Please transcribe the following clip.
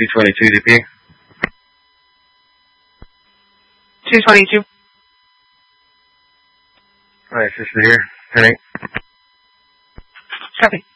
222 DP. 222. Alright, sister here. Turning. Copy.